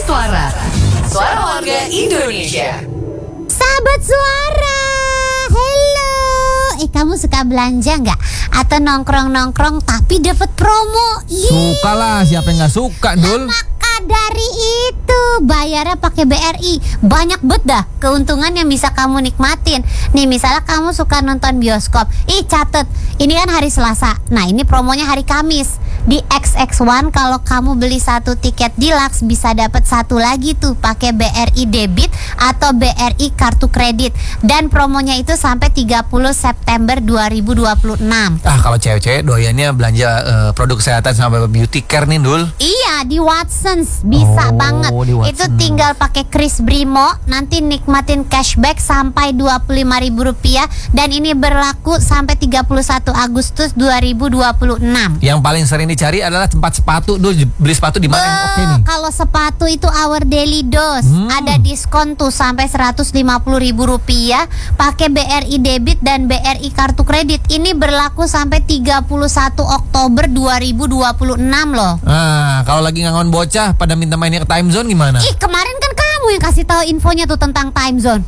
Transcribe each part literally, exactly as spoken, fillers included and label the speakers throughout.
Speaker 1: Suara, suara warga Indonesia.
Speaker 2: Sahabat Suara, hello. Eh, kamu suka belanja nggak? Atau nongkrong-nongkrong tapi dapat promo? Yeay.
Speaker 3: Suka lah, siapa yang nggak suka, Dul?
Speaker 2: Maka dari itu bayarnya pakai B R I. Banyak bet dah keuntungan yang bisa kamu nikmatin. Nih, misalnya kamu suka nonton bioskop. Ih, catet, ini kan hari Selasa. Nah, ini promonya hari Kamis. Di X X One kalau kamu beli satu tiket deluxe bisa dapat satu lagi tuh pakai B R I debit atau B R I kartu kredit. Dan promonya itu sampai tiga puluh September dua ribu dua puluh enam.
Speaker 3: Ah, kalau cewek-cewek doyannya belanja uh, produk kesehatan sama beauty care nih, Dul.
Speaker 2: Iya, di Watsons bisa
Speaker 3: Oh,
Speaker 2: banget.
Speaker 3: di Watsons.
Speaker 2: Itu tinggal pakai Kris Brimo, nanti nikmatin cashback sampai dua puluh lima ribu rupiah dan ini berlaku sampai tiga puluh satu Agustus dua ribu dua puluh enam.
Speaker 3: Yang paling sering dicari adalah tempat sepatu, Dul. Beli sepatu di mana yang oke nih?
Speaker 2: Kalau sepatu itu Our Daily Dose,
Speaker 3: Hmm.
Speaker 2: ada diskon tuh sampai seratus lima puluh ribu rupiah pakai B R I debit dan B R I kartu kredit. Ini berlaku sampai tiga puluh satu Oktober dua ribu dua puluh enam loh.
Speaker 3: Nah, kalau lagi ngangon bocah pada minta mainnya ke time zone gimana?
Speaker 2: Ih, kemarin kan kamu yang kasih tahu infonya tuh tentang time zone.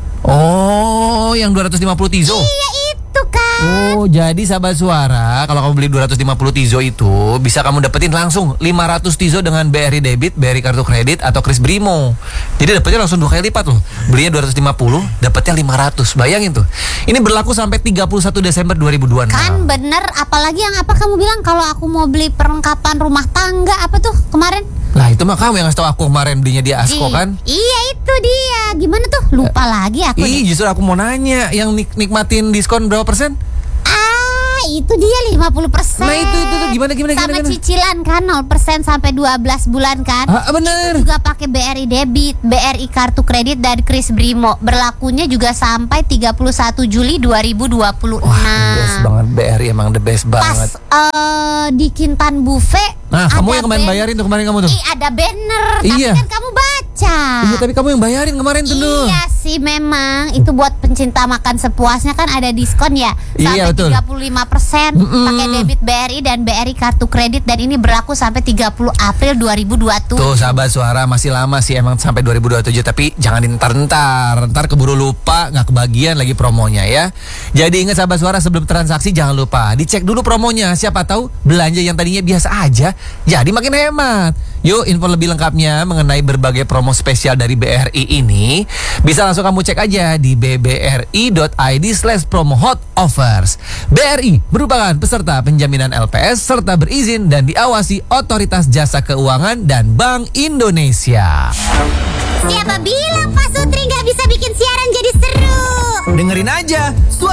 Speaker 3: Oh, yang dua ratus lima puluh Tizo.
Speaker 2: Iya itu kan.
Speaker 3: Oh, jadi sahabat Suara, kalau kamu beli dua ratus lima puluh Tizo itu bisa kamu dapetin langsung lima ratus Tizo dengan B R I debit, B R I kartu kredit atau Kris Brimo. Jadi dapetnya langsung dua kali lipat loh. Belinya dua ratus lima puluh, dapetnya lima ratus. Bayangin tuh. Ini berlaku sampai tiga puluh satu Desember dua ribu dua puluh enam.
Speaker 2: Kan bener, apalagi yang apa kamu bilang kalau aku mau beli perlengkapan rumah tangga apa tuh kemarin?
Speaker 3: Lah, itu mah kamu yang ngasih tau aku kemarin belinya di Asko kan?
Speaker 2: Iya itu dia. Gimana tuh? Lupa lagi aku.
Speaker 3: Ih, justru aku mau nanya, yang nik- nikmatin diskon berapa persen?
Speaker 2: Ah, itu dia lima puluh persen.
Speaker 3: Nah, itu itu tuh gimana gimana
Speaker 2: Sama
Speaker 3: gimana? gimana?
Speaker 2: cicilan kan nol persen sampai dua belas bulan kan.
Speaker 3: Ah, bener.
Speaker 2: Juga pakai B R I debit, B R I kartu kredit dan Kris Brimo. Berlakunya juga sampai tiga puluh satu Juli dua ribu dua puluh enam.
Speaker 3: Wah, best banget B R I, emang the best
Speaker 2: Pas
Speaker 3: banget.
Speaker 2: eh, di Kintan Buffet.
Speaker 3: Nah, kamu
Speaker 2: ada
Speaker 3: yang kemarin
Speaker 2: ban-
Speaker 3: bayarin tuh kemarin kamu tuh.
Speaker 2: Ih, ada banner.
Speaker 3: Iya.
Speaker 2: Tapi kan kamu baca.
Speaker 3: Iya, tapi kamu yang bayarin kemarin tuh, Dul.
Speaker 2: Iya sih memang itu buat pencinta makan sepuasnya kan ada diskon ya sampai
Speaker 3: Iya, betul.
Speaker 2: tiga puluh lima persen
Speaker 3: Mm-mm.
Speaker 2: pakai debit B R I dan B R I kartu kredit dan ini berlaku sampai tiga puluh April dua ribu dua puluh tujuh.
Speaker 3: Tuh sahabat Suara, masih lama sih emang sampai dua ribu dua puluh tujuh, tapi jangan ntar-ntar ntar keburu lupa, nggak kebagian lagi promonya ya. Jadi ingat sahabat Suara, sebelum transaksi jangan lupa dicek dulu promonya, siapa tahu belanja yang tadinya biasa aja jadi makin hemat. Yuk, info lebih lengkapnya mengenai berbagai promo spesial dari B R I ini bisa langsung kamu cek aja di b b r i dot i d slash promo hot offers. B R I merupakan peserta penjaminan L P S serta berizin dan diawasi Otoritas Jasa Keuangan dan Bank Indonesia.
Speaker 2: Siapa bilang Pak Sutri nggak bisa bikin siaran jadi seru?
Speaker 4: Dengerin aja Suara